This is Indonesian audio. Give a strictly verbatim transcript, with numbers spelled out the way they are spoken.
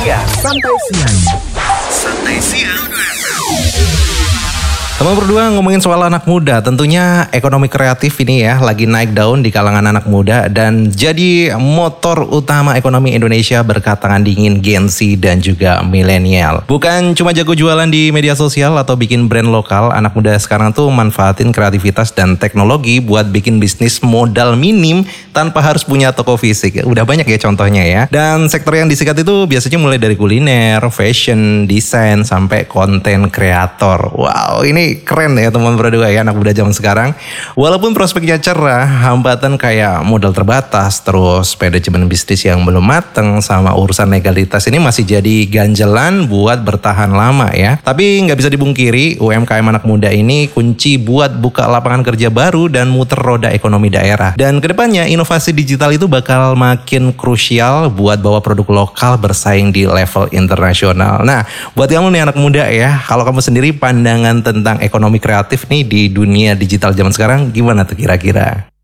siang. Santai siang. Santai siang. Teman berdua ngomongin soal anak muda, tentunya ekonomi kreatif ini ya lagi naik daun di kalangan anak muda dan jadi motor utama ekonomi Indonesia berkat tangan dingin Gen Z dan juga milenial. Bukan cuma jago jualan di media sosial atau bikin brand lokal, anak muda sekarang tuh manfaatin kreativitas dan teknologi buat bikin bisnis modal minim tanpa harus punya toko fisik. Udah banyak ya contohnya ya. Dan sektor yang disikat itu biasanya mulai dari kuliner, fashion, desain, sampai konten kreator. Wow, ini keren ya teman berdua ya anak muda zaman sekarang. Walaupun prospeknya cerah, hambatan kayak modal terbatas, terus manajemen bisnis yang belum mateng, sama urusan legalitas ini masih jadi ganjelan buat bertahan lama ya. Tapi nggak bisa dibungkiri, U M K M anak muda ini kunci buat buka lapangan kerja baru dan muter roda ekonomi daerah. Dan kedepannya inovasi digital itu bakal makin krusial buat bawa produk lokal bersaing di level internasional. Nah, buat kamu nih anak muda ya, kalau kamu sendiri pandangan tentang ekonomi kreatif nih di dunia digital zaman sekarang gimana tuh kira-kira?